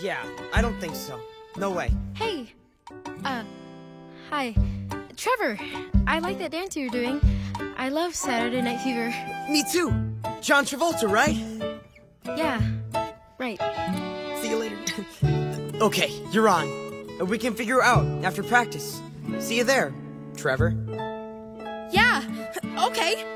Yeah, I don't think so. No way. Hey. Hi. Trevor, I like that dance you're doing. I love Saturday Night Fever. Me too. John Travolta, right? Yeah, right. See you later. Okay, you're on. We can figure out after practice. See you there, Trevor. Yeah, okay.